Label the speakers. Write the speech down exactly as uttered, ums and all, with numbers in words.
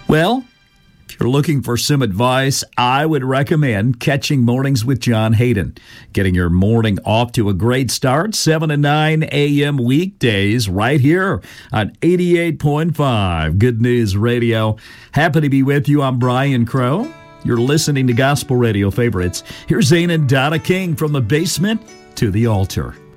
Speaker 1: Well, if you're looking for some advice, I would recommend catching Mornings with John Hayden. Getting your morning off to a great start, seven to nine a.m. weekdays right here on eighty-eight point five Good News Radio. Happy to be with you. I'm Brian Crow. You're listening to Gospel Radio Favorites. Here's Zane and Donna King from the basement to the altar.